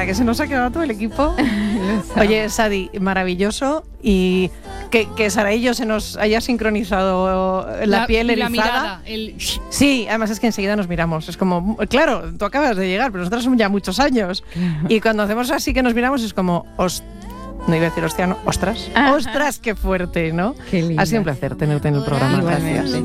¿Verdad que se nos ha quedado todo el equipo? Oye, Sadi, maravilloso. Y que Sara y yo se nos haya sincronizado la piel erizada. La mirada, Sí, además es que enseguida nos miramos. Es como, claro, tú acabas de llegar, pero nosotros son ya muchos años. Y cuando hacemos así que nos miramos es como, no iba a decir hostia, no, ostras. Ostras, qué fuerte, ¿no? Qué linda. Ha sido un placer tenerte en el programa. Igualmente. Gracias.